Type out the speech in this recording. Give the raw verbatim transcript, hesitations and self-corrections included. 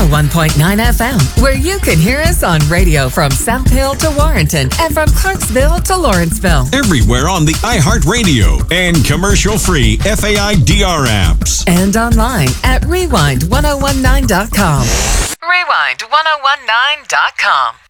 oh one point nine F M, where you can hear us on radio from South Hill to Warrenton and from Clarksville to Lawrenceville. Everywhere on the iHeartRadio and commercial-free F A I D R apps. And online at rewind ten nineteen dot com. rewind ten nineteen dot com.